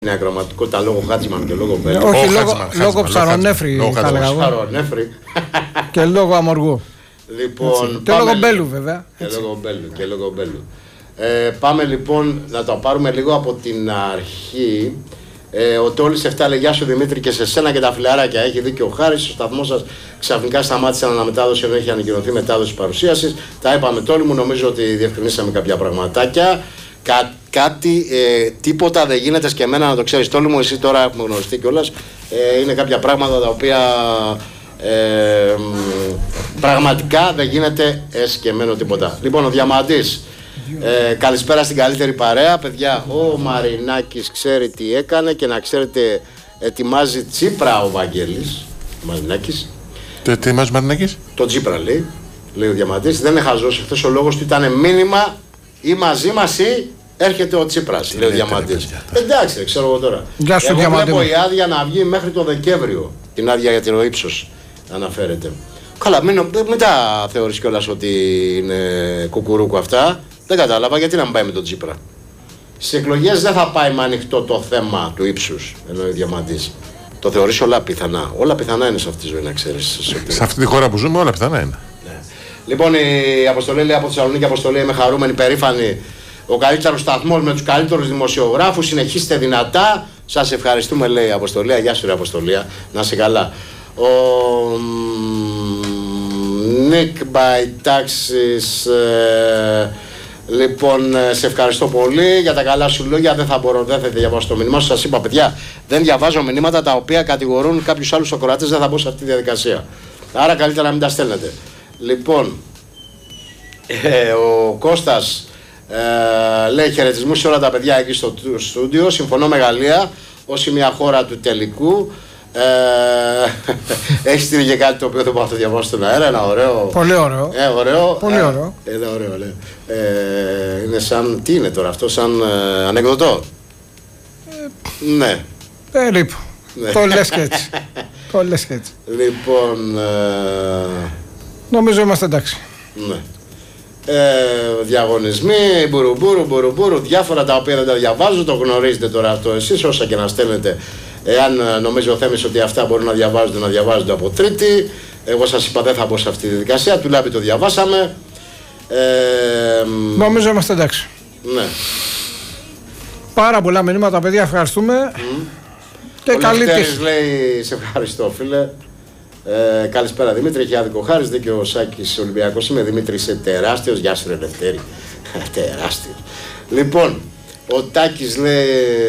είναι ακροματικότητα λόγω Χάτζημαν και λόγω Μπέλου. Όχι, λόγω ψαρονέφρη θα λέγαμε. Και λόγω αμοργού. Λοιπόν, και λόγω Μπέλου βέβαια. Και λόγω Μπέλου. Πάμε λοιπόν να το πάρουμε λίγο από την αρχή. Ο Τόλης 7 λέει: Γεια σου Δημήτρη και σε σένα και τα φιλαράκια. Έχει δίκιο ο Χάρης. Ο σταθμός σας ξαφνικά σταμάτησε αναμετάδοση ενώ έχει ανακοινωθεί μετάδοση παρουσίασης. Τα είπαμε Τόλη μου, νομίζω ότι διευκρινίσαμε κάποια πραγματάκια. Τίποτα δεν γίνεται και εμένα να το ξέρεις Τόλη μου, εσύ τώρα έχουμε γνωριστεί κιόλας. Είναι κάποια πράγματα τα οποία πραγματικά δεν γίνεται εσκεμμένο τίποτα. Λοιπόν, ο Διαμαντής. Καλησπέρα στην καλύτερη παρέα, παιδιά. Ο Μαρινάκης ξέρει τι έκανε και να ξέρετε, ετοιμάζει Τσίπρα ο Βαγγέλης. Μαρινάκης. Τι ετοιμάζει Μαρινάκης? Το Τσίπρα λέει ο Διαμαντής. Δεν είναι χαζός. Χθες ο λόγος του ήταν μήνυμα ή μαζί μας ή έρχεται ο Τσίπρας, λέει ο Διαμαντής. Εντάξει, ξέρω εγώ τώρα. Γεια σου, εγώ βλέπω η άδεια να βγει μέχρι το Δεκέμβριο. Την άδεια για το ύψος αναφέρεται. Καλά, μην τα θεωρείς κιόλας ότι είναι κουκουρούκου αυτά. Δεν κατάλαβα γιατί να μην πάει με τον Τσίπρα. Στις εκλογές δεν θα πάει με ανοιχτό το θέμα του ύψους, εννοεί ο Διαμαντής. Το θεωρείς όλα πιθανά. Όλα πιθανά είναι σε αυτή τη ζωή, να ξέρεις. Σε αυτή τη χώρα που ζούμε, όλα πιθανά είναι. Ναι. Λοιπόν, η Αποστολή λέει από Θεσσαλονίκη: Αποστολή, είμαι χαρούμενη, περήφανη. Ο καλύτερος σταθμός με τους καλύτερους δημοσιογράφους. Συνεχίστε δυνατά. Σας ευχαριστούμε, λέει η Αποστολία. Γεια σου, ρε Αποστολία. Να είσαι καλά. Ο Nick by Taxis. Λοιπόν, σε ευχαριστώ πολύ για τα καλά σου λόγια. Δεν θα διαβάσω το μήνυμα σου. Σας είπα, παιδιά, δεν διαβάζω μηνύματα τα οποία κατηγορούν κάποιους άλλους ακροατές. Δεν θα μπω σε αυτή τη διαδικασία. Άρα καλύτερα να μην τα στέλνετε. Λοιπόν, ο Κώστας λέει χαιρετισμούς σε όλα τα παιδιά εκεί στο στούντιο. Συμφωνώ με Γαλλία, όσοι μια χώρα του τελικού. Έχει στείλει και κάτι το οποίο δεν μπορώ να το διαβάσω στον αέρα. Ένα ωραίο. Πολύ ωραίο. Ωραίο. Πολύ ωραίο. Ωραίο, λέει. Είναι σαν. Τι είναι τώρα αυτό, σαν ανεκδοτό. Ναι. Περίπου. Το λες και έτσι. Το λες και έτσι. Λοιπόν. Νομίζω είμαστε εντάξει. Ναι. Διαγωνισμοί, μπουρουμπουρου, διάφορα τα οποία δεν τα διαβάζω. Το γνωρίζετε τώρα αυτό εσείς, όσα και να στέλνετε. Εάν νομίζει ο Θέμης ότι αυτά μπορούν να διαβάζονται από Τρίτη. Εγώ σας είπα δεν θα μπω σε αυτή τη διαδικασία. Του Λάμπη το διαβάσαμε. Νομίζω είμαστε εντάξει. Ναι. Πάρα πολλά μηνύματα, παιδιά, ευχαριστούμε. Και καλή τύχη. Λέει, σε ευχαριστώ φίλε. Καλησπέρα Δημήτρη, έχει άδικο Χάρης, δίκιο ο Σάκης Ολυμπιακός. Είμαι Δημήτρη, είσαι τεράστιος. Γεια σου ρε Λευτέρη. Τεράστιος. Λοιπόν, ο Τάκης λέει.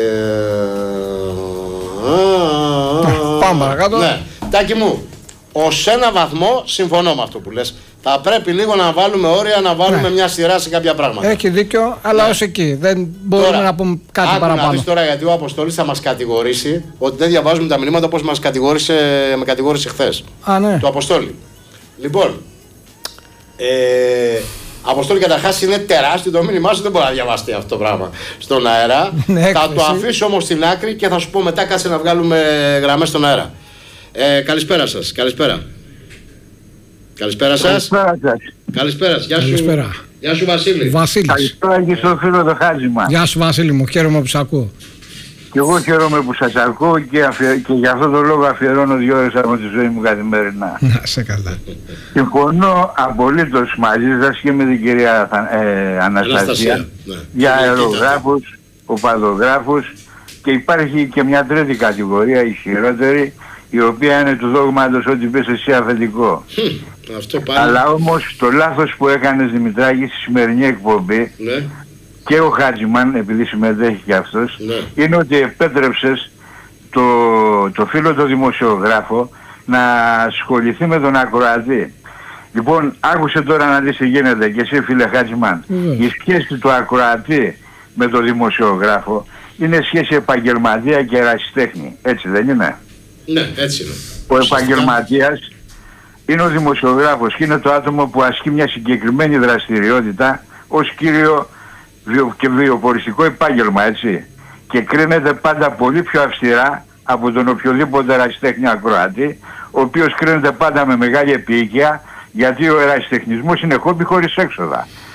Πάμε παρακάτω. Ναι. Τάκη μου, ως ένα βαθμό συμφωνώ με αυτό που λες. Θα πρέπει λίγο να βάλουμε όρια, να βάλουμε μια σειρά σε κάποια πράγματα. Έχει δίκιο, αλλά ως εκεί. Δεν μπορούμε τώρα να πούμε κάτι παραπάνω. Να δεις τώρα, γιατί ο Αποστόλης θα μας κατηγορήσει ότι δεν διαβάζουμε τα μηνύματα όπως με κατηγόρησε χθες. Α, ναι. Το Αποστόλη. Λοιπόν, Αποστόλη, καταρχάς είναι τεράστιο το μήνυμά σου, δεν μπορεί να διαβάσει αυτό το πράγμα στον αέρα. Θα το αφήσω όμως στην άκρη και θα σου πω μετά, κάτσε να βγάλουμε γραμμές στον αέρα. Καλησπέρα σας. Καλησπέρα. Καλησπέρα σας. Καλησπέρα. Γεια σου Βασίλη. Βασίλης. Καλησπέρα και στο φίλο το Χάτζημα. Γεια σου Βασίλη μου, χαίρομαι που σ' ακούω. Και εγώ χαίρομαι που σας ακούω και για αυτόν τον λόγο αφιερώνω 2 ώρες από τη ζωή μου καθημερινά. Να σε καλά. Συμφωνώ απολύτως μαζί σας και με την κυρία Αναστασία για αερογράφους, οπαδογράφους, και υπάρχει και μια τρίτη κατηγορία ισχυρότερη, η οποία είναι του δόγματος ότι πες εσύ αφεντικό. Αλλά όμως το λάθος που έκανες Δημητράκη στη σημερινή εκπομπή, ναι, και ο Χάτζημαν, επειδή συμμετέχει και αυτός, ναι, είναι ότι επέτρεψες το φίλο το δημοσιογράφο να ασχοληθεί με τον ακροατή. Λοιπόν, άκουσε τώρα να δεις τι γίνεται και εσύ φίλε Χάτζημαν. Η σχέση του ακροατή με τον δημοσιογράφο είναι σχέση επαγγελματία και ερασιτέχνη. Έτσι δεν είναι? Ναι, έτσι είναι. Ο επαγγελματίας είναι ο δημοσιογράφος και είναι το άτομο που ασκεί μια συγκεκριμένη δραστηριότητα ως κύριο και βιοποριστικό επάγγελμα, έτσι. Και κρίνεται πάντα πολύ πιο αυστηρά από τον οποιοδήποτε ερασιτέχνη ακροατή, ο οποίος κρίνεται πάντα με μεγάλη επίοικια, γιατί ο ερασιτεχνισμός είναι χόμπι χωρίς έξοδα.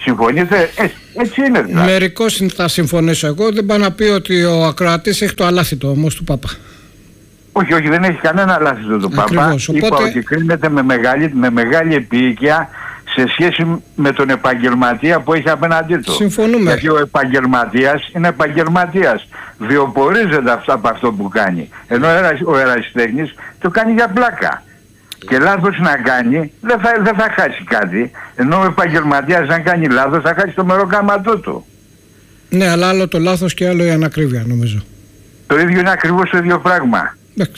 Συμφωνείτε? Έτσι είναι δηλαδή. Μερικώς θα συμφωνήσω εγώ. Δεν πάει να πει ότι ο ακροατής έχει το αλάθητο όμως του Πάπα. Όχι, δεν έχει κανένα λάθος του Πάπα. Ακριβώς, Είπα οπότε... ότι κρίνεται με μεγάλη επίοικια σε σχέση με τον επαγγελματία που έχει απέναντί του. Συμφωνούμε. Γιατί ο επαγγελματίας είναι επαγγελματίας. Βιοπορίζεται από αυτό που κάνει. Ενώ ο ερασιτέχνης το κάνει για πλάκα. Και λάθος να κάνει δεν θα χάσει κάτι. Ενώ ο επαγγελματίας αν κάνει λάθος θα χάσει το μεροκάματό του. Ναι, αλλά άλλο το λάθος και άλλο η ανακρίβεια νομίζω. Το ίδιο είναι ακριβώς το ίδιο πράγμα.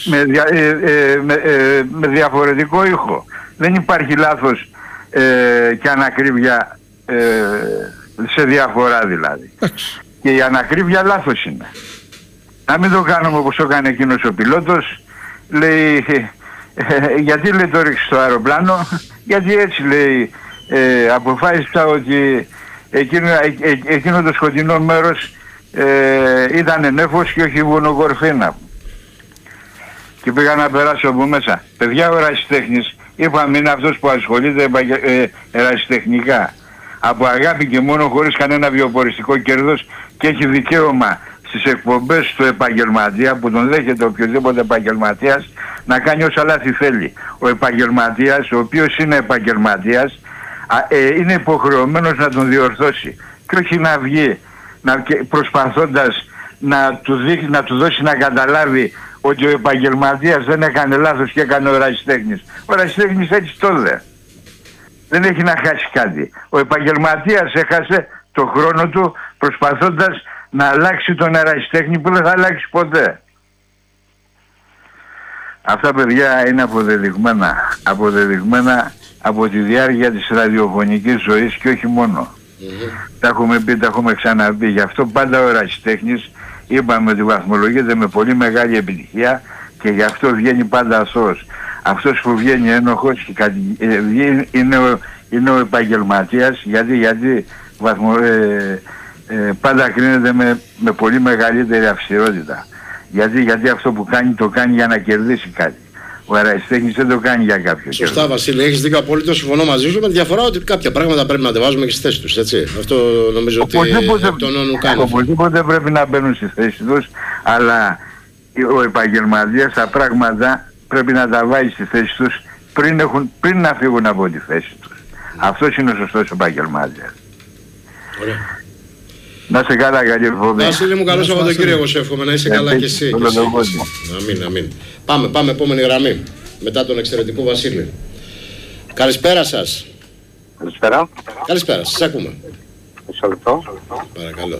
Με διαφορετικό ήχο. Δεν υπάρχει λάθος και ανακρίβεια σε διαφορά δηλαδή. Και η ανακρίβεια λάθος είναι. Να μην το κάνουμε όπως το έκανε εκείνος ο πιλότος. Λέει, γιατί λέει το ρίξει στο αεροπλάνο? Γιατί έτσι λέει, αποφάσισα ότι εκείνο το σκοτεινό μέρος ήταν νέφος και όχι βουνοκορφίνα. Και πήγα να περάσω από μέσα. Παιδιά, ο ερασιτέχνης, είπαμε, είναι αυτός που ασχολείται ερασιτεχνικά. Από αγάπη και μόνο, χωρίς κανένα βιοποριστικό κέρδος, και έχει δικαίωμα στις εκπομπές του επαγγελματία, που τον δέχεται οποιοδήποτε επαγγελματίας, να κάνει όσα λάθη θέλει. Ο επαγγελματίας, ο οποίος είναι επαγγελματίας, είναι υποχρεωμένος να τον διορθώσει. Και όχι να βγει προσπαθώντας να του δώσει να καταλάβει ότι ο επαγγελματίας δεν έκανε λάθος και έκανε ο ερασιτέχνης. Ο ερασιτέχνης έτσι το δε. Δεν έχει να χάσει κάτι. Ο επαγγελματίας έχασε το χρόνο του προσπαθώντας να αλλάξει τον ερασιτέχνη που δεν θα αλλάξει ποτέ. Αυτά, παιδιά, είναι αποδεδειγμένα από τη διάρκεια της ραδιοφωνικής ζωής και όχι μόνο. Τα έχουμε πει, τα έχουμε ξαναπεί. Γι' αυτό πάντα ο ερασιτέχνης, είπαμε ότι βαθμολογείται με πολύ μεγάλη επιτυχία και γι' αυτό βγαίνει πάντα αθώος. Αυτός που βγαίνει ένοχος είναι ο επαγγελματίας, γιατί πάντα κρίνεται με πολύ μεγαλύτερη αυστηρότητα. Γιατί αυτό που κάνει το κάνει για να κερδίσει κάτι. Ο ερασιτέχνης δεν το κάνει για κάποιο. Σωστά, Βασίλη, έχεις δίκιο απολύτως, συμφωνώ μαζί σου, με τη διαφορά ότι κάποια πράγματα πρέπει να τα βάζουμε και στις θέσεις τους, έτσι. Αυτό νομίζω ότι τον όνου κάνει. Οπωσδήποτε πρέπει να μπαίνουν στις θέσεις τους, αλλά ο επαγγελματίας τα πράγματα πρέπει να τα βάζει στις θέσεις τους πριν να φύγουν από τη θέση τους. Αυτός είναι ο σωστός επαγγελματίας. Ωραία. Να είσαι καλά, καλή εκπομπή. Βασίλη μου, καλό Σαββατοκύριακο, εγώ σε εύχομαι να είσαι καλά και εσύ. Αμήν. Πάμε επόμενη γραμμή. Μετά τον εξαιρετικό Βασίλη. Καλησπέρα σας. Καλησπέρα. Καλησπέρα, σας ακούμε. Μισό λεπτό. Παρακαλώ.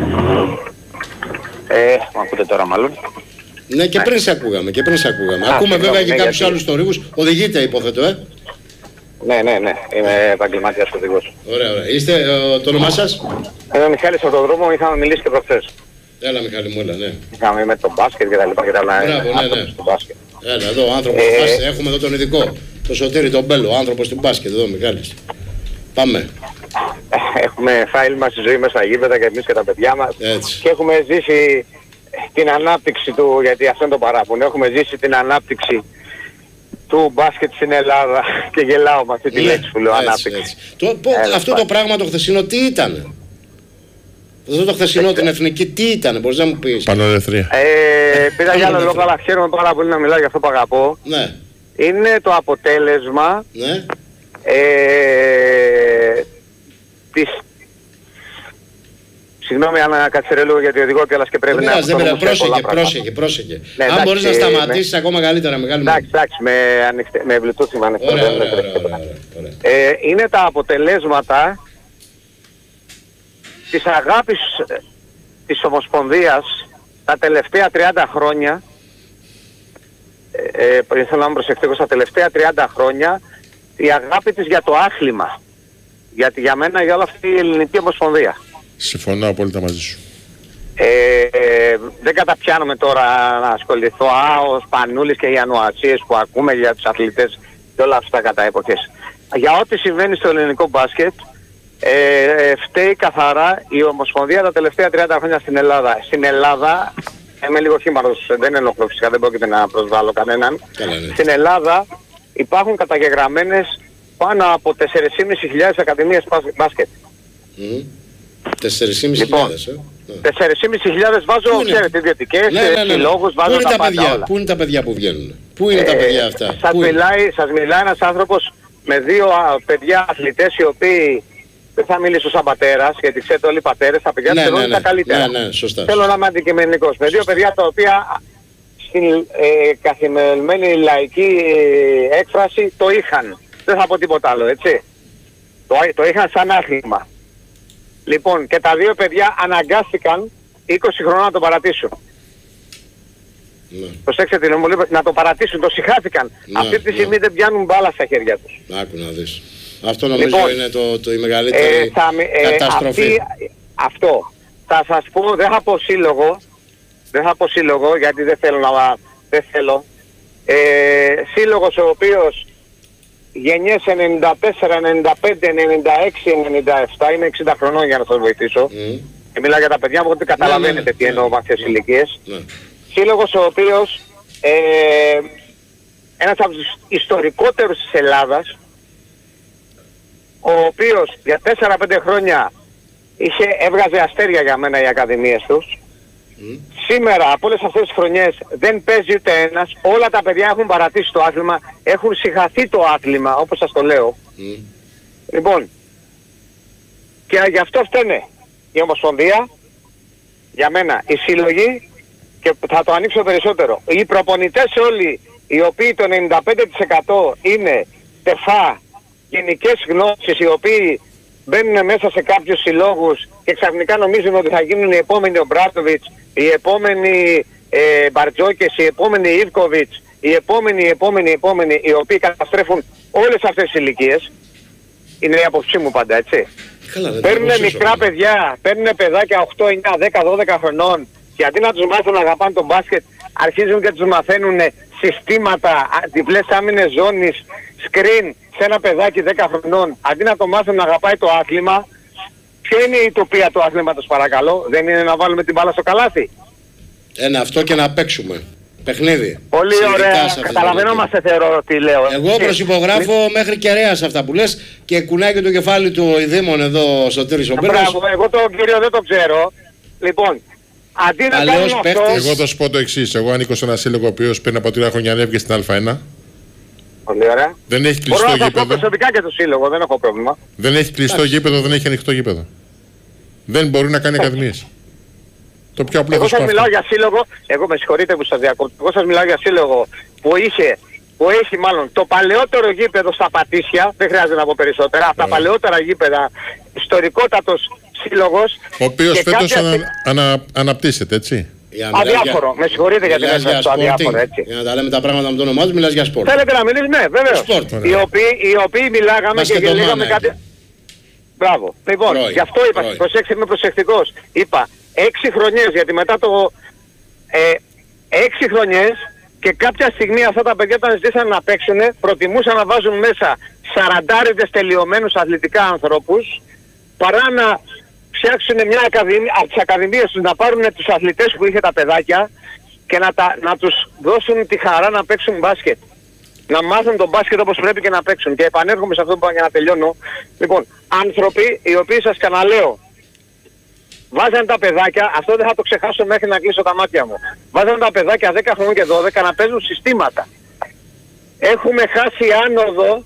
Μ' ακούτε τώρα μάλλον? Ναι, και πριν σε ακούγαμε. Ακούμε βέβαια και κάποιους άλλους θορύβους. Οδηγείτε, υποθέτω, Ναι. Είμαι επαγγελματίας οδηγός. Ωραία. Είστε, το όνομά σας? Είμαι ο Μιχάλης από τον δρόμο, είχαμε μιλήσει και προχθές. Έλα, Μιχάλη μου, έλα, ναι. Είχαμε με το μπάσκετ και τα λοιπά και τα άλλα. Μπράβο, ναι. Στο μπάσκετ. Έλα, εδώ ο άνθρωπος του μπάσκετ. Έχουμε εδώ τον ειδικό. Το Σωτήρη, τον Μπέλο, ο άνθρωπος του μπάσκετ. Εδώ, Μιχάλης. Πάμε. Έχουμε φάει μας στη ζωή μέσα στα γήπεδα και εμείς και τα παιδιά μας. Έτσι. Και έχουμε ζήσει την ανάπτυξη του, γιατί αυτό είναι το παράπονο. Έχουμε ζήσει την ανάπτυξη του μπάσκετ στην Ελλάδα και γελάω με αυτή τη λέξη που λέω, ανάπτυξη. Αυτό το πράγμα το χθεσινό τι ήταν? Αυτό το χθεσινό, την εθνική, τι ήταν, μπορείς να μου πεις? Πανελευθερία. Πήγα για άλλο λόγο, αλλά χαίρομαι πάρα πολύ να μιλάω για αυτό που αγαπώ. Ναι. Είναι το αποτέλεσμα της... Συγγνώμη αν καθυστερώ λίγο γιατί οδηγώ κιόλας και πρέπει να... Πρόσεχε. Ναι, αν μπορείς να σταματήσεις ακόμα καλύτερα, μεγάλη μου. Εντάξει, με Bluetooth είμαι ανοιχτό. Ωραία. Είναι τα αποτελέσματα της αγάπης της Ομοσπονδίας τα τελευταία 30 χρόνια. Θέλω να είμαι προσεκτικός, στα τελευταία 30 χρόνια η αγάπη της για το άθλημα. Γιατί για μένα για όλη αυτή η ελληνική Ομοσπονδία. Συμφωνώ απόλυτα μαζί σου. Δεν καταπιάνομαι τώρα να ασχοληθώ ο Σπανούλης και οι ανοασίες που ακούμε για τους αθλητές και όλα αυτά κατά εποχές. Για ό,τι συμβαίνει στο ελληνικό μπάσκετ φταίει καθαρά η Ομοσπονδία τα τελευταία 30 χρόνια στην Ελλάδα. Στην Ελλάδα, είμαι λίγο χήμαρος, δεν ενοχλώ φυσικά, δεν πρόκειται να προσβάλλω κανέναν. Στην Ελλάδα υπάρχουν καταγεγραμμένες πάνω από 4.500 ακαδημίες μπάσκετ. 4.500. Λοιπόν, 4.500 βάζω, ξέρετε, ιδιωτικές, συλλόγους, βάζω τα πάντα όλα. Πού είναι τα παιδιά που βγαίνουν? Πού είναι τα παιδιά αυτά? Σας μιλάει ένας άνθρωπος με 2 παιδιά αθλητές, οι οποίοι δεν θα μιλήσω σαν πατέρας, γιατί ξέρετε όλοι οι πατέρες, τα παιδιά τους είναι τα καλύτερα. Ναι, σωστά. Θέλω να είμαι αντικειμενικός. Με 2 παιδιά τα οποία στην καθημερινή λαϊκή έκφραση το είχαν. Δεν θα πω τίποτα άλλο, έτσι. Το είχαν σαν άθλημα. Λοιπόν, και τα 2 παιδιά αναγκάστηκαν 20 χρόνια να το παρατήσουν. Ναι. Προσέξτε την ομιλία, να το παρατήσουν, το συχάθηκαν. Αυτή τη στιγμή δεν πιάνουν μπάλα στα χέρια τους. Άκου να δεις. Αυτό νομίζω είναι η μεγαλύτερη καταστροφή. Αυτό. Θα σας πω, δεν θα πω σύλλογο, γιατί δεν θέλω. Σύλλογος ο οποίος γενιές 94, 95, 96, 97, είμαι 60 χρονών για να σας βοηθήσω. Και μιλάω για τα παιδιά μου, ότι καταλαβαίνετε τι εννοώ με αυτές τις ηλικίες. Σύλλογος ο οποίος, ένας από τους ιστορικότερους της Ελλάδας, ο οποίος για 4-5 χρόνια έβγαζε αστέρια για μένα οι ακαδημίες τους. Σήμερα από όλες αυτές τις χρονιές δεν παίζει ούτε ένας, όλα τα παιδιά έχουν παρατήσει το άθλημα, έχουν συγχαθεί το άθλημα, όπως σας το λέω. Λοιπόν, και γι' αυτό φταίνε η Ομοσπονδία, για μένα οι σύλλογοι, και θα το ανοίξω περισσότερο. Οι προπονητές όλοι, οι οποίοι το 95% είναι τεφά, γενικές γνώσεις, οι οποίοι μπαίνουν μέσα σε κάποιους συλλόγους και ξαφνικά νομίζουν ότι θα γίνουν οι επόμενοι Ομπράτοβιτς, οι επόμενοι Μπαρτζόκες, οι επόμενοι Ιβκοβιτς, οι επόμενοι, οι οποίοι καταστρέφουν όλες αυτές τις ηλικίες. Είναι η άποψή μου πάντα, έτσι. Παίρνουν μικρά παιδιά, παίρνουν παιδάκια 8, 9, 10, 12 χρονών και αντί να τους μάθουν να αγαπάνε τον μπάσκετ, αρχίζουν και τους μαθαίνουν συστήματα, διπλές άμυνες ζώνης, screen σε ένα παιδάκι 10 χρονών. Αντί να το μάθουν να αγαπάει το άθλημα, ποια είναι η τοπία του άθληματος, παρακαλώ? Δεν είναι να βάλουμε την μπάλα στο καλάθι? Αυτό και να παίξουμε. Παιχνίδι. Πολύ ωραία. Καταλαβαίνόμαστε, θεωρώ τι λέω. Εγώ προσυπογράφω μέχρι κεραία σε αυτά που λες και κουνάει και το κεφάλι του ο Ιδήμων εδώ ο Σωτήρης ο Μπέρος. Μπράβο, εγώ τον κύριο δεν το ξέρω. Λοιπόν, αντί να κάνουν αυτό... Εγώ θα σου πω το εξής. Εγώ ανήκω σε ένα σύλλογο ο οποίος πριν από 3 χρόνια ανέβηκε στην Α1. Πολύ ωραία. Δεν έχει κλειστό γήπεδο. Μπορώ να γήπεδο. πω προσωπικά και το σύλλογο, δεν έχω πρόβλημα. Δεν έχει κλειστό γήπεδο, δεν έχει ανοιχτό γήπεδο. Δεν μπορεί να κάνει ακαδημίες. Το πιο απλό. Εγώ σας μιλάω για σύλλογο, εγώ με συγχωρείτε που σας διακόπτω, εγώ σας μιλάω για σύλλογο που έχει μάλλον το παλαιότερο γήπεδο στα Πατήσια, δεν χρειάζεται να πω περισσότερα, από τα παλαιότερα γήπεδα, ιστορικότατος σύλλογος. Ο οποίος φέτος αναπτύσσεται, έτσι. Αδιάφορο, με συγχωρείτε για την έφταση στο αδιάφορο, έτσι. Για να τα λέμε τα πράγματα με το όνομά τους, μιλάς για σπορτ. Θέλετε να μιλήσεις? Ναι, βέβαιως. Οι οποίοι μιλάγαμε και λέγαμε κάτι... Μπράβο. Λοιπόν, γι' αυτό είπα, προσέξτε, είμαι προσεκτικός. Είπα 6 χρονιές, γιατί μετά το 6 χρονιές και κάποια στιγμή αυτά τα παιδιά όταν ζητήσαν να παίξουν, προτιμούσαν να βάζουν μέσα 40 τελειωμένους αθλητικά ανθρώπους, παρά να φτιάξουν μια ακαδημία, από τις ακαδημίες τους να πάρουν τους αθλητές που είχε τα παιδάκια και να τους δώσουν τη χαρά να παίξουν μπάσκετ. Να μάθουν τον μπάσκετ όπως πρέπει και να παίξουν. Και επανέρχομαι σε αυτό που είπα για να τελειώνω. Λοιπόν, άνθρωποι οι οποίοι σας ξαναλέω, βάζαν τα παιδάκια, αυτό δεν θα το ξεχάσω μέχρι να κλείσω τα μάτια μου. Βάζαν τα παιδάκια 10 χρόνια και 12 να παίζουν συστήματα. Έχουμε χάσει άνοδο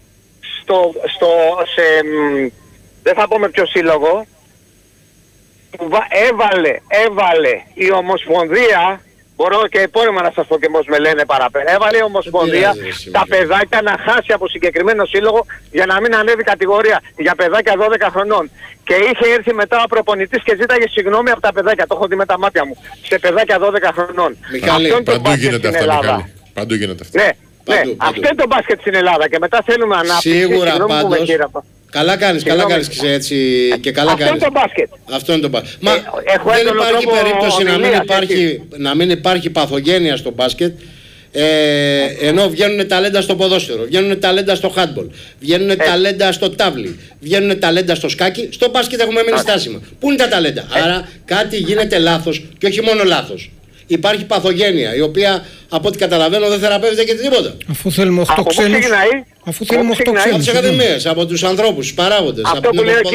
δεν θα πω με ποιο σύλλογο, που έβαλε η Ομοσπονδία, μπορώ και επώνυμα να σας πω και πώς με λένε παραπέρα, έβαλε η Ομοσπονδία τα παιδάκια να χάσει από συγκεκριμένο σύλλογο για να μην ανέβει κατηγορία για παιδάκια 12 χρονών. Και είχε έρθει μετά ο προπονητής και ζήταγε συγγνώμη από τα παιδάκια, το έχω δει με τα μάτια μου, σε παιδάκια 12 χρονών. Παντού γίνεται αυτά, Μιχάλη. Παντού γίνεται αυτά. Ναι, αυτό είναι το μπάσκετ στην Ελλάδα και μετά θέλουμε ανάπτυξη. Σίγουρα πάντως. Καλά κάνεις και έτσι και καλά κάνεις. Αυτό είναι το μπάσκετ. Μα δεν υπάρχει περίπτωση να μην υπάρχει παθογένεια στο μπάσκετ, ενώ βγαίνουν ταλέντα στο ποδόσφαιρο, βγαίνουν ταλέντα στο handball, βγαίνουν ταλέντα στο τάβλι, βγαίνουν ταλέντα στο σκάκι. Στο μπάσκετ έχουμε μείνει στάσιμα. Πού είναι τα ταλέντα? Άρα κάτι γίνεται λάθος και όχι μόνο λάθος. υπάρχει παθογένεια, η οποία από ό,τι καταλαβαίνω δεν θεραπεύεται και τίποτα. Αφού θέλουμε 8 ξένους. Αφού θέλουμε 8 Από ξένους. τις ακαδημίες, από τους ανθρώπους, τους παράγοντες. Αυτό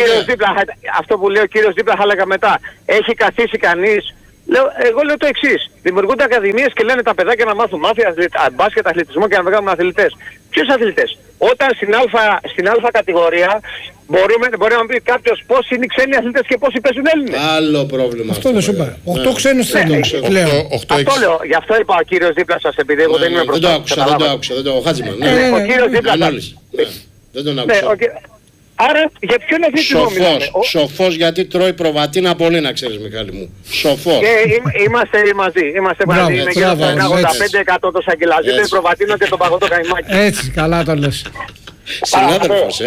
που λέει ο κύριος Δίπλα, χάλαγα μετά. Έχει καθίσει κανείς. Εγώ λέω το εξής. Δημιουργούνται ακαδημίες και λένε τα παιδάκια να μάθουν μπάσκετ, αθλητισμό και να βγάλουν αθλητές. Ποιους αθλητές? Όταν στην α κατηγορία μπορεί να πει κάποιος πώς είναι οι ξένοι αθλητές και πώς παίζουν Έλληνες. Άλλο πρόβλημα. Αυτό δεν σου είπα. 8 ξένους θέλουν. Αυτό λέω. Γι' αυτό είπα ο κύριος Δίπλα σας, επειδή εγώ δεν είμαι μπροστά. Δεν το άκουσα. Ο Χάτζημαν. Ο κύριος Δίπλα. Δεν τον άκουσα. Άρα για ποιον αθλητισμό μιλάμε? Σοφός γιατί τρώει προβατίνα πολύ, να ξέρεις, Μιχάλη μου. Σοφός. Και είμαστε μαζί. Είναι γύρω στο 85% το σαγκελαζί, το προβατίνο και το παγωτό καϊμάκι. Έτσι, καλά το λες. Συνάδελφος,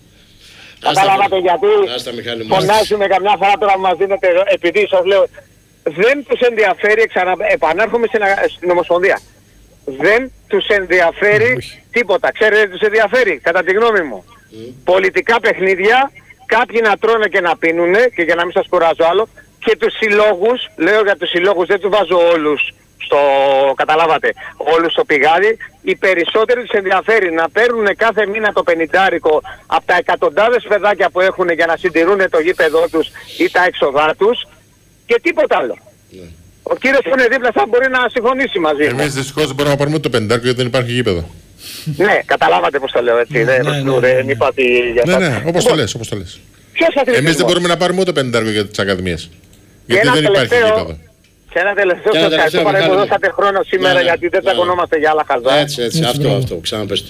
Καταλάβατε γιατί φωνάζουμε καμιά φορά τώρα που μας δίνετε, επειδή σας λέω, δεν τους ενδιαφέρει, επανέρχομαι στην Ομοσπονδία. Δεν τους ενδιαφέρει τίποτα. Ξέρετε τι τους ενδιαφέρει, κατά τη γνώμη μου? Πολιτικά παιχνίδια, κάποιοι να τρώνε και να πίνουνε, και για να μην σας κουράζω άλλο, και τους συλλόγους, λέω για τους συλλόγους, δεν τους βάζω όλους στο, καταλάβατε, όλους στο πηγάδι, οι περισσότεροι τους ενδιαφέρει να παίρνουν κάθε μήνα το 50 από τα εκατοντάδες παιδάκια που έχουν για να συντηρούν το γήπεδό τους ή τα έξοδά τους και τίποτα άλλο. Ο κύριος που είναι δίπλα θα μπορεί να συμφωνήσει μαζί μου. Εμείς δυστυχώς δεν μπορούμε να πάρουμε το 50 γιατί δεν υπάρχει γήπεδο. Ναι, καταλάβατε πώς το λέω έτσι. Δεν είπα ότι για σας. Ναι, όπως το λες. Εμείς δεν μπορούμε να πάρουμε ούτε 50 για τις ακαδημίες. Γιατί δεν υπάρχει γήπεδο. Και ένα τελευταίο, σας ευχαριστώ πάρα που δώσατε χρόνο σήμερα, γιατί δεν τσακωνόμαστε για άλλα χαζά. Έτσι, αυτό, ξαναπες το.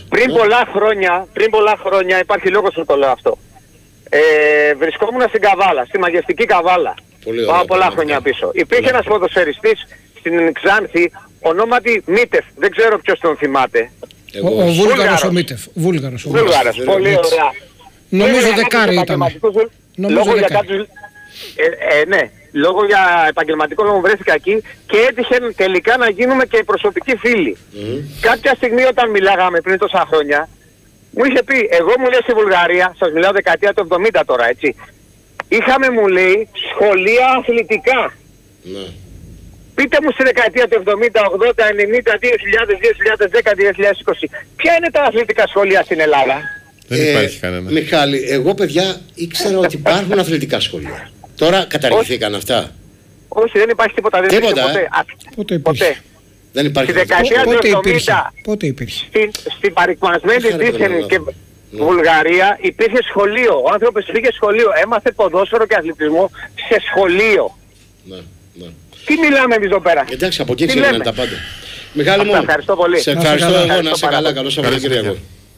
Πριν πολλά χρόνια, υπάρχει λόγος που το λέω αυτό. Βρισκόμουν στην Καβάλα, στη μαγευτική Καβάλα. Πάω πολλά χρόνια πίσω. Υπήρχε ένας ποδοσφαιριστής στην Ξάνθη, ονόματι Μίτεφ, δεν ξέρω ποιος τον θυμάται. Ο Βούλγαρος ο Μίτεφ. Βούλγαρος, πολύ ωραία. Νομίζω δεκάρι ήταν. Ναι, λόγω για επαγγελματικό λόγο βρέθηκα εκεί και έτυχε τελικά να γίνουμε και προσωπικοί φίλοι. Κάποια στιγμή όταν μιλάγαμε πριν τόσα χρόνια, μου είχε πει, εγώ μου λέει στη Βουλγαρία, σας μιλάω δεκαετία του 70 τώρα, έτσι, είχαμε, μου λέει, σχολεία αθλητικά. Πείτε μου στη δεκαετία του 70, 80, 90, 2000, 2010, 2020, ποια είναι τα αθλητικά σχολεία στην Ελλάδα? Δεν υπάρχει κανένα. Μιχάλη, εγώ παιδιά ήξερα ότι υπάρχουν αθλητικά σχολεία. Τώρα καταργηθήκαν αυτά. Όχι, δεν υπάρχει τίποτα. Δεν υπήρχε ποτέ. Δεν υπάρχει. Στη δεκαετία του 70, πότε υπήρχε? στην παρικμασμένη δίθεν και Βουλγαρία υπήρχε σχολείο. Ο άνθρωπος πήγε σχολείο. Έμαθε ποδόσφαιρο και αθλητισμό σε σχολείο. Τι μιλάμε εμείς εδώ πέρα? Εντάξει, από εκεί ξέρουν τα πάντα. Μιχάλη μου, ευχαριστώ πολύ. Σε ευχαριστώ εγώ, να είσαι καλά. Καλό Σαββατοκύριακο.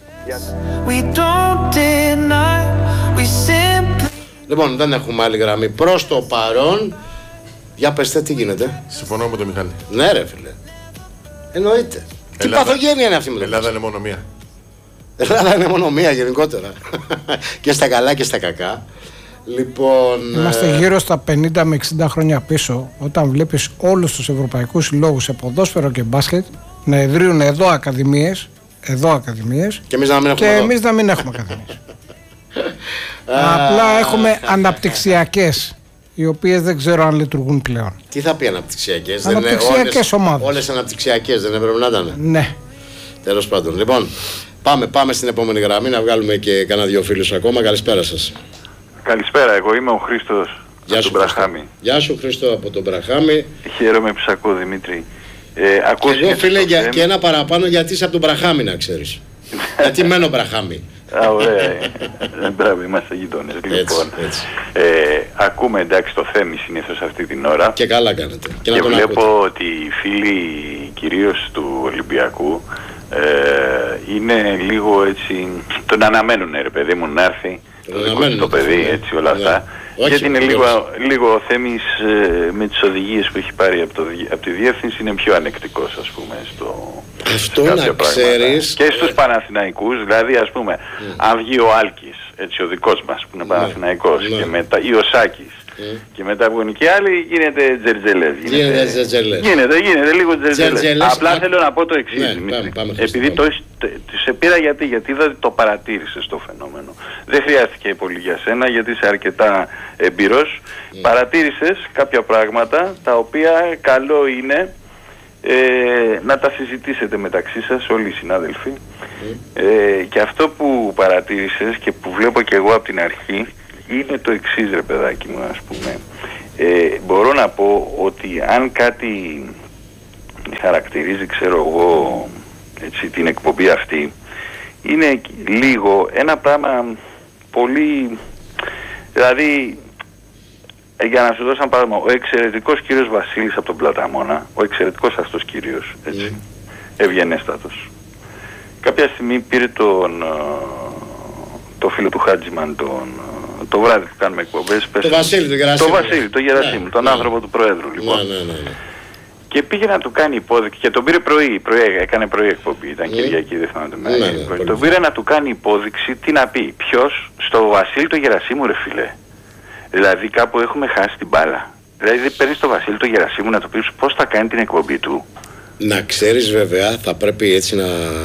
Λοιπόν, δεν έχουμε άλλη γραμμή προς το παρόν. Για πέστε τι γίνεται. Συμφωνώ με τον Μιχάλη. Ναι ρε φίλε. Εννοείται. Τι παθογένεια είναι αυτή με το Ελλάδα είναι μόνο μία. Ελλάδα είναι μόνο μία γενικότερα. Και στα καλά και στα κακά. Λοιπόν, είμαστε γύρω στα 50 με 60 χρόνια πίσω, όταν βλέπεις όλους τους ευρωπαϊκούς συλλόγους σε ποδόσφαιρο και μπάσκετ να ιδρύουν εδώ ακαδημίες και εμείς να μην έχουμε ακαδημίες. Απλά έχουμε αναπτυξιακές, οι οποίες δεν ξέρω αν λειτουργούν πλέον. Τι θα πει αναπτυξιακές? Αναπτυξιακές ομάδες. Όλες αναπτυξιακές δεν έπρεπε να ήταν? Ναι. Τέλος πάντων. Λοιπόν, πάμε στην επόμενη γραμμή να βγάλουμε και κανένα δυο φίλους ακόμα. Καλησπέρα σας. Καλησπέρα, εγώ είμαι ο Χρήστος από τον Μπραχάμι. Γεια σου Χρήστο από τον Μπραχάμι. Χαίρομαι που σ' ακούω Δημήτρη. Εγώ φίλε και ένα παραπάνω γιατί είσαι από τον Μπραχάμι να ξέρεις. Γιατί μένω Μπραχάμι. Ωραία, μπράβο, είμαστε γειτόνες. Λοιπόν, ακούμε εντάξει το Θέμη συνήθως αυτή την ώρα. Και καλά κάνετε. Και βλέπω ότι οι φίλοι κυρίως του Ολυμπιακού είναι λίγο έτσι, τον αναμένουν ρε παιδί μου να έρθει. Το παιδί, έτσι όλα αυτά. Γιατί είναι λίγο ο Θέμης με τις οδηγίες που έχει πάρει από τη διεύθυνση είναι πιο ανεκτικός, ας πούμε, αυτό να ξέρεις. Και στους Παναθηναϊκούς, δηλαδή αν βγει ο Άλκης, έτσι ο δικός μας που είναι Παναθηναϊκός, και μετά ή ο Σάκης και μετά βγουν και άλλοι, γίνεται τζερτζελές. Γίνεται λίγο τζερτζελές. Απλά θέλω να πω το εξής, επειδή σε πήρα γιατί είδα το παρατήρησες το φαινόμενο. Δεν χρειάστηκε πολύ για σένα γιατί είσαι αρκετά εμπειρός. Παρατήρησες κάποια πράγματα τα οποία καλό είναι να τα συζητήσετε μεταξύ σας όλοι οι συνάδελφοι. Και αυτό που παρατήρησες και που βλέπω και εγώ από την αρχή είναι το εξής, ρε παιδάκι μου, ας πούμε. Μπορώ να πω ότι αν κάτι χαρακτηρίζει, ξέρω εγώ, έτσι, την εκπομπή αυτή, είναι λίγο ένα πράγμα πολύ, δηλαδή, για να σου δώσω ένα παράδειγμα, ο εξαιρετικός κύριος Βασίλης από τον Πλαταμόνα, ο εξαιρετικός αυτός κύριος, έτσι, ευγενέστατος, κάποια στιγμή πήρε το φίλο του Χάτζημαν, το βράδυ που κάνουμε εκπομπές, το Βασίλη, το Γερασίμου. Το Βασίλη, το Γερασίμου, τον άνθρωπο του Προέδρου, λοιπόν. Και πήγε να του κάνει υπόδειξη, και τον πήρε πρωί, έκανε πρωί εκπομπή, ήταν Κυριακή, δεν θυμάμαι. Τον πήρε να του κάνει υπόδειξη, τι να πει, ποιος, στο Βασίλη το Γερασίμου, ρε φίλε. Δηλαδή κάπου έχουμε χάσει την μπάλα. Δηλαδή δεν παίρνεις το Βασίλη το Γερασίμου να του πεις πώς θα κάνει την εκπομπή του. Να ξέρεις βέβαια, θα πρέπει έτσι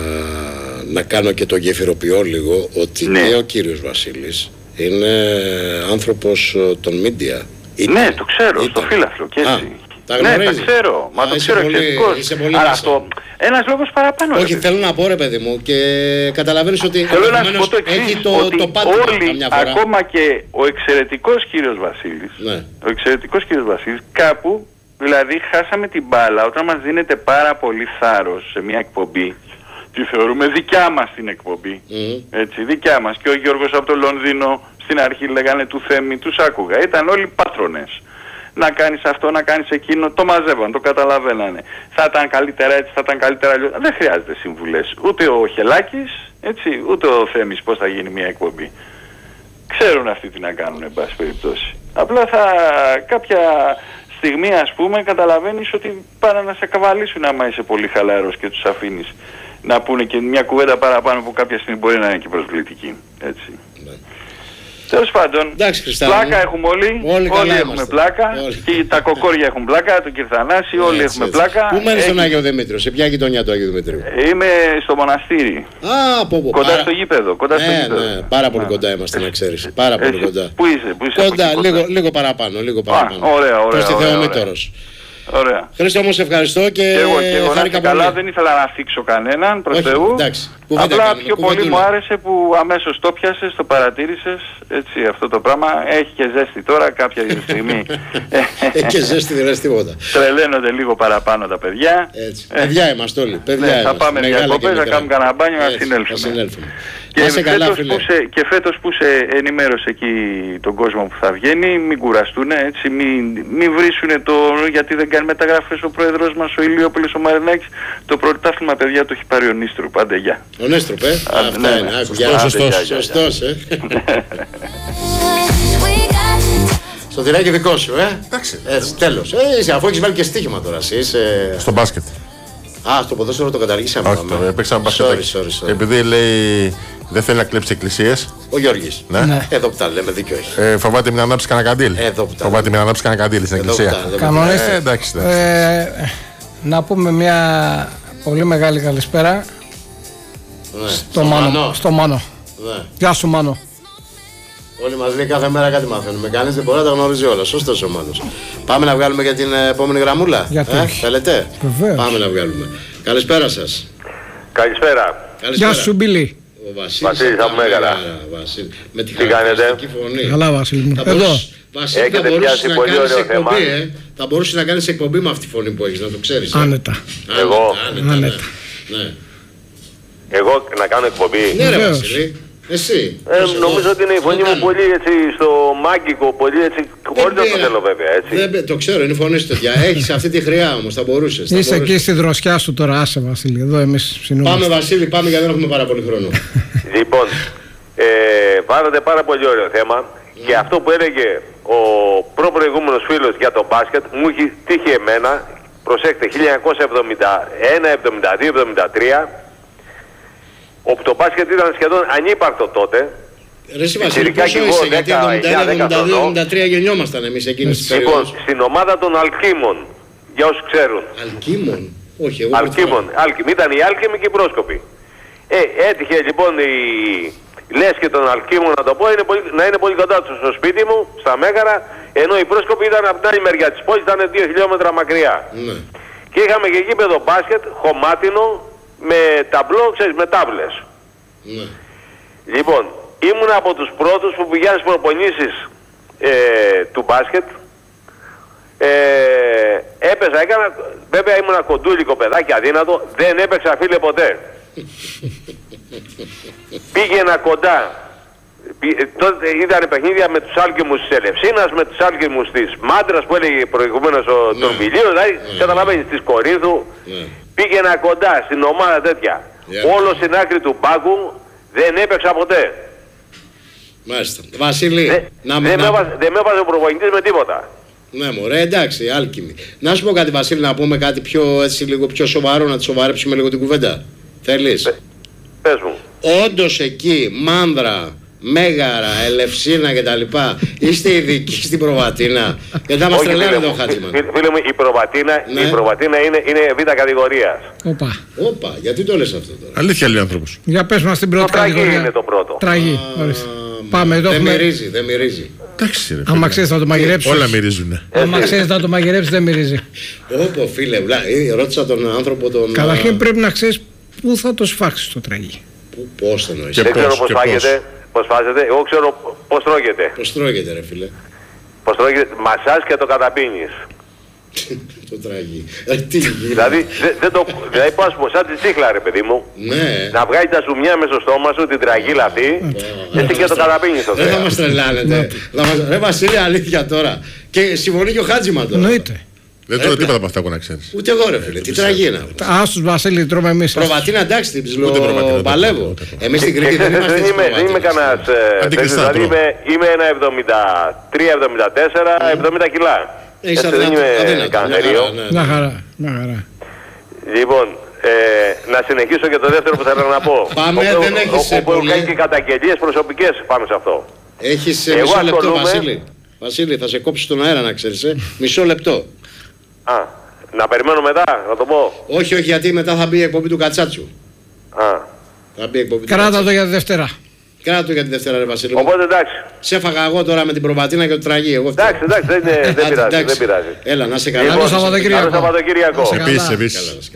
να κάνω και το γεφυροποιώ λίγο, ότι και ο κύριος Βασίλης είναι άνθρωπος των media. Ναι, το ξέρω, στο φύλαθλο και έτσι. Ναι, τα ξέρω, μα το ξέρω εξαιρετικός. Αλλά αυτό, ένας λόγος παραπάνω. Όχι, θέλω να πω, ρε παιδί μου, και καταλαβαίνεις ότι θέλω να σου πω το εξής, έχει ότι το πάτημα όλοι, ακόμα και ο εξαιρετικός κύριος Βασίλης, ο εξαιρετικός κύριος Βασίλης, κάπου, δηλαδή χάσαμε την μπάλα όταν μας δίνεται πάρα πολύ θάρρος σε μια εκπομπή. Τη θεωρούμε δικιά μας την εκπομπή, έτσι, δικιά μας. Και ο Γιώργος από το Λονδίνο στην αρχή λέγανε του Θέμη, τους άκουγα, ήταν όλοι πάτρονες. Να κάνεις αυτό, να κάνεις εκείνο, το μαζεύαν, το καταλαβαίνανε. Θα ήταν καλύτερα έτσι, θα ήταν καλύτερα αλλιώς. Δεν χρειάζεται συμβουλές. Ούτε ο Χελάκης, έτσι, ούτε ο Θέμης πώς θα γίνει μια εκπομπή. Ξέρουν αυτοί τι να κάνουν, εν πάση περιπτώσει. Απλά κάποια στιγμή, ας πούμε, καταλαβαίνεις ότι πάνε να σε καβαλήσουν άμα είσαι πολύ χαλαρός και τους αφήνεις να πούνε και μια κουβέντα παραπάνω που κάποια στιγμή μπορεί να είναι και προσβλητική. Έτσι. Τέλος πάντων, πλάκα έχουμε όλοι έχουμε πλάκα, και τα κοκόρια έχουν πλάκα, τον Κυρθανάση, όλοι έχουμε πλάκα. Πού μένεις στον Άγιο Δημήτριο, σε ποια γειτονιά του Αγίου Δημητρίου? Είμαι στο μοναστήρι, κοντά στο γήπεδο. Ναι, πάρα πολύ κοντά είμαστε, να ξέρεις, πάρα πολύ κοντά. Πού είσαι? Κοντά, λίγο παραπάνω. Ωραία. Προς τη Θεομήτωρος. Ωραία. Χρήστο, όμως ευχαριστώ και χάρηκα καλά, δεν ήθελα να θίξω κανέναν, προς Θεού. Απλά πιο πολύ μου άρεσε που αμέσως το πιάσες, το παρατήρησες, έτσι, αυτό το πράγμα. Έχει και ζέστη τώρα, κάποια στιγμή. Έχει και ζέστη, δεν είναι τίποτα. Τρελαίνονται λίγο παραπάνω τα παιδιά. Παιδιά είμαστε όλοι. Θα πάμε διακοπές, θα κάνουμε κανένα μπάνιο, να συνέλθουμε. Και φέτος που σε ενημέρωσε εκεί τον κόσμο που θα βγαίνει, μην κουραστούν, έτσι, μην βρίσουνε γιατί δεν κάνει μεταγραφές ο πρόεδρος μας, ο Ηλιόπουλος, ο Μαρινάκης. Το πρωτάθλημα, παιδιά, το έχει πάρει ο Νίστρου, πάντα γεια. Ο Νέστροπ, αυτά είναι. Σωστός, Στο τυράκι δικό σου, έτσι, τέλος. Αφού έχεις βάλει και στοίχημα τώρα, εσύ είσαι... Στο μπάσκετ. Στο ποδόσφαιρο το καταργήσαμε. Όχι, έπαιξα μπάσκετ. Επειδή λέει δεν θέλει να κλέψει εκκλησίες. Ο Γιώργης. Ναι. Εδώ που τα λέμε, δίκιο έχει. Φοβάται μην ανάψει κανένα καντήλ. Φοβάται μην ανάψει κανένα καντήλ στην εκκλησία. Κανονίστε. Εντάξει. Να πούμε μια πολύ μεγάλη καλησπέρα στο Μάνο. Γεια σου, Μάνο. Όλοι μας λέει κάθε μέρα κάτι μαθαίνουμε. Κανείς δεν μπορεί να τα γνωρίζει όλα. Σωστός ο Μάνος. Πάμε να βγάλουμε για την επόμενη γραμμούλα. Θέλετε? Βεβαίως. Πάμε να βγάλουμε. Καλησπέρα σας. Καλησπέρα. Γεια σου, Μπίλη. Ο Βασίλης από Μέγαρα. Με τη χαρακτηριστική φωνή. Καλά, Βασίλη μου. Εδώ. Βασίλη, θα μπορούσες να κάνεις εκπομπή, θα μπορούσες να κάνεις εκπομπή με αυτή τη φωνή που έχεις, να το ξέρεις. Άνετα. Άνετα. Εγώ να κάνω εκπομπή. Ναι, ρε Βασίλη. Εσύ. Νομίζω ότι είναι η φωνή μου πολύ έτσι στο μάγκικο, πολύ έτσι. Όλοι το θέλω βέβαια, έτσι. Το ξέρω, είναι η φωνή σου τέτοια. Έχεις αυτή τη χρειά όμως, θα μπορούσες. Είσαι εκεί στη δροσιά σου τώρα, άσε Βασίλη. Εδώ εμείς συνομιλούμε. Πάμε Βασίλη, πάμε γιατί δεν έχουμε πάρα πολύ χρόνο. Λοιπόν, πάρατε πάρα πολύ ωραίο θέμα και αυτό που έλεγε ο προπροηγούμενος φίλος για το μπάσκετ μου έχει τύχει εμένα. Προσέξτε, 1971, 72, 73. Όπου το μπάσκετ ήταν σχεδόν ανύπαρκτο τότε Ρε Βασίλη, πόσο είσαι, γιατί 72-73 γεννιόμασταν εμείς εκείνες τις Λοιπόν, περίοδους. στην ομάδα των Αλκίμων, για όσους ξέρουν. Αλκίμων. Όχι, εγώ Αλκίμων. Ήταν οι Άλκημοι και οι Πρόσκοποι. Έτυχε λοιπόν η λέσχη των Αλκίμων, να το πω, να είναι πολύ κοντά του στο σπίτι μου, στα Μέγαρα, ενώ οι Πρόσκοποι ήταν από την άλλη μεριά της πόλης, ήταν 2 χιλιόμετρα μακριά. Ναι. Και είχαμε και γήπεδο μπάσκετ, χωμάτινο, με ταμπλό, ξέρεις, με τάβλες. Ναι. Λοιπόν, ήμουν από τους πρώτους που πηγαίνουν στις προπονήσεις του μπάσκετ. Έπαιζα, βέβαια ήμουν κοντούλικο παιδάκι, αδύνατο, δεν έπαιξα φίλε ποτέ. Πήγαινα κοντά. Τότε ήταν παιχνίδια με τους άλκημους της Ελευσίνας, με τους άλκημους της Μάντρας που έλεγε προηγουμένως ο Τορμπιλίου, δηλαδή καταλαβαίνεις, της Κορίνθου. Πήγαινα κοντά στην ομάδα τέτοια. Όλο στην άκρη του πάγκου δεν έπαιξα ποτέ. Μάλιστα. Βασίλη, δεν με έβαζε ο προπονητής με τίποτα. Ναι, μωρέ, εντάξει, άλκημη. Να σου πω κάτι, Βασίλη, να πούμε κάτι πιο, έτσι, λίγο πιο σοβαρό, να τη σοβαρέψουμε λίγο την κουβέντα. Θέλεις? Πες μου. Όντως εκεί, Μάνδρα, Μέγαρα, Ελευσίνα κτλ. Είστε ειδικοί στην προβατίνα? Γιατί θα μας τρελάνε εδώ, Χάτζημαν. Φίλε μου, η προβατίνα είναι β' κατηγορίας. Όπα, γιατί το λες αυτό τώρα? Αλήθεια λέει ο άνθρωπος. Για πες μας την πρώτη κατηγορία. Τραγή είναι το πρώτο. Τραγή, πάμε εδώ. Δεν μυρίζει, δεν μυρίζει. Εντάξει, ρε, άμα ξέρεις να το μαγειρέψεις. Όλα μυρίζουνε. Άμα ξέρεις να το μαγειρέψεις, δεν μυρίζει. Όπω φίλε, ρώτησα τον άνθρωπο τον. Καταρχήν πρέπει να ξέρεις πού θα το σφάξεις το τραγί. Πώς θα εννοείς? Δεν ξέρω πώς φάγεται, πώς φάζεται. Εγώ ξέρω πώς τρώγεται. Πώς τρώγεται, ρε φίλε? Πώς τρώγεται, μασάζ και το καταπίνεις. Το τραγί. Δηλαδή, δηλαδή πώς πω, σαν τη τσίχλα ρε παιδί μου. Ναι. Να βγάλει τα ζουμιά μέσα στο στόμα σου, την τραγίλα αυτή, εσύ και το καταπίνεις το Δεν θα μας τρελάνετε. Ρε Βασίλη, αλήθεια τώρα. Και συμφωνεί και ο Χάτζημαν τώρα. Εννοείται. Δεν τρώω τίποτα από αυτά που να ξέρεις. Ούτε εγώ, ρε φίλε. Τι τραγί είναι αυτό? Άστος Βασίλη, τρώμε εμείς. Προβατίνα, εντάξει, την ψιλοπαλεύω. Εμείς στην Κρήτη δεν είμαστε. Δεν είμαι κανένας. Δηλαδή είμαι ένα 73-74, 70 κιλά. Δεν είμαι κανένα. Να χαρά, να χαρά. Λοιπόν, να συνεχίσω και το δεύτερο που θέλω να πω. Πάμε, δεν έχεις όπου κάνει και καταγγελίες προσωπικές πάνω σε αυτό. Έχεις μισό λεπτό, Βασίλη. Βασίλη, θα σε κόψει στον αέρα να ξέρεις. Μισό λεπτό. Να περιμένω μετά, να το πω. Όχι, γιατί μετά θα μπει η εκπομπή του Κατσάτσου. Θα μπει η εκπομπή του Κράτα το για τη Δευτέρα. Κράτα το για τη Δευτέρα, ρε Βασίλη. Οπότε εντάξει. Σε έφαγα εγώ τώρα με την προβατίνα και το τραγί. Εντάξει, δεν πειράζει. Έλα, να σε καλά. Καλό Σαββατοκύριακο. Επίσης.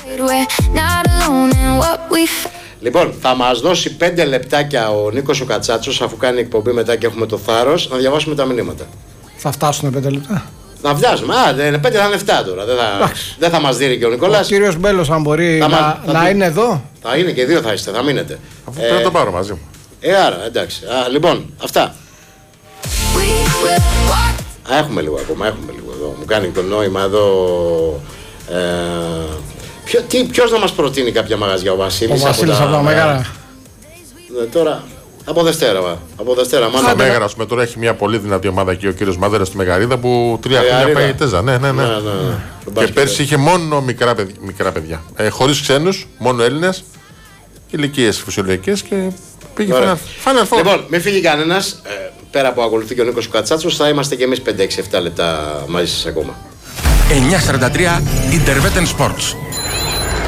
Λοιπόν, θα μας δώσει 5 λεπτάκια ο Νίκος ο Κατσάτσος, αφού κάνει εκπομπή μετά και έχουμε το θάρρος, να διαβάσουμε τα μηνύματα. Θα φτάσουν 5 λεπτά. Να βιάζουμε. 5 θα είναι 7 τώρα. Δεν θα μας δίνει και ο Νικόλας. Ο κύριος Μπέλος, αν μπορεί να είναι εδώ. Θα είναι και 2 θα είστε, θα μείνετε. Αφού πρέπει να το πάρω μαζί μου. Άρα, εντάξει. Λοιπόν, αυτά. Έχουμε λίγο ακόμα, εδώ. Μου κάνει το νόημα εδώ. Ποιος να μας προτείνει κάποια μαγαζιά, ο Βασίλης? Ο Βασίλης από τα Μέγαρα. Τώρα, από Δευτέρα. Στα Μέγαρα, ας πούμε, τώρα έχει μια πολύ δυνατή ομάδα και ο κύριος Μάδερας στη Μεγαρίδα που 3 χρόνια πάει η Τέζα. Ναι. Και πέρσι είχε μόνο μικρά παιδιά. Χωρίς ξένους, μόνο Έλληνες, ηλικίες φυσιολογικές και πήγε Final Four. Λοιπόν, μην φύγει κανένας. Πέρα από ακολουθεί και ο Νίκος Κατσάτσος, θα είμαστε και εμείς 5-6-7 λεπτά μαζί σας ακόμα. 9:43 Interwetten Sports.